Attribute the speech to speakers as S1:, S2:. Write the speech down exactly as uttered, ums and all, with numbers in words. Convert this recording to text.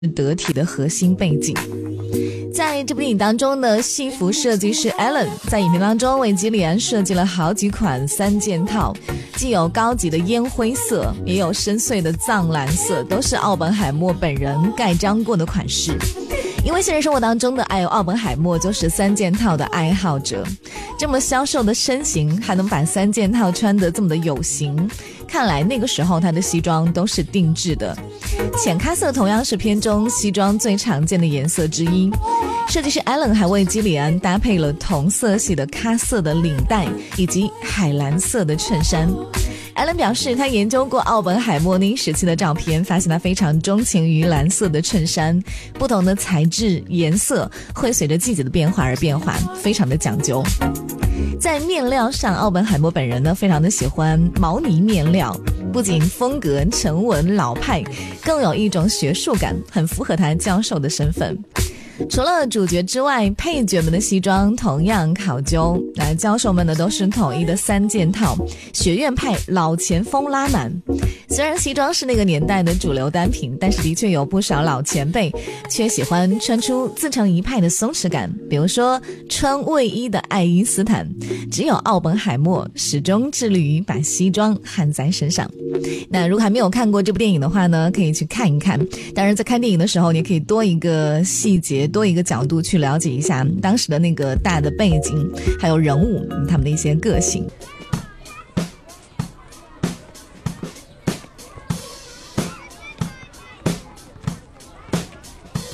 S1: 得体的核心背景。在这部电影当中呢，戏服设计师 Alan 在影片当中为基里安设计了好几款三件套，既有高级的烟灰色，也有深邃的藏蓝色，都是奥本海默本人盖章过的款式。因为现实生活当中的艾欧奥本海默就是三件套的爱好者，这么消瘦的身形还能把三件套穿得这么的有型，看来那个时候他的西装都是定制的。浅咖色同样是片中西装最常见的颜色之一，设计师 Alan 还为基里安搭配了同色系的咖色的领带以及海蓝色的衬衫。Alan 表示，他研究过奥本海默那一时期的照片，发现他非常钟情于蓝色的衬衫，不同的材质颜色会随着季节的变化而变化，非常的讲究。在面料上，奥本海默本人呢非常的喜欢毛呢面料，不仅风格沉稳老派，更有一种学术感，很符合他教授的身份。除了主角之外，配角们的西装同样考究，那教授们呢都是统一的三件套，学院派老前锋拉满。虽然西装是那个年代的主流单品，但是的确有不少老前辈却喜欢穿出自成一派的松弛感，比如说穿卫衣的爱因斯坦，只有奥本海默始终致力于把西装焊在身上。那如果还没有看过这部电影的话呢，可以去看一看。当然在看电影的时候，你可以多一个细节多一个角度去了解一下当时的那个大的背景还有人物他们的一些个性。